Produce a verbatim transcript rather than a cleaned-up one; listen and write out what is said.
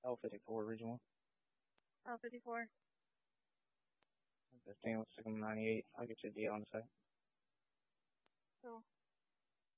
L fifty-four, Regional. L fifty-four. fifteen with Sigma ninety-eight. I'll get you a D on the site. Cool.